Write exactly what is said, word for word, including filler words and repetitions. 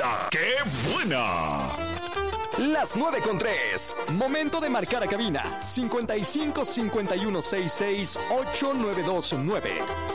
¡La que buena! Las nueve con tres. Momento de marcar a cabina. cincuenta y cinco cincuenta y uno sesenta y seis ocho nueve dos nueve.